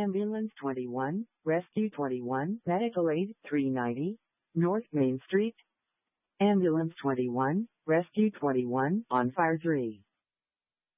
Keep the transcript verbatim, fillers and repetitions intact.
Ambulance twenty-one, Rescue twenty-one, Medical Aid three ninety, North Main Street. Ambulance twenty-one, Rescue twenty-one, on fire three.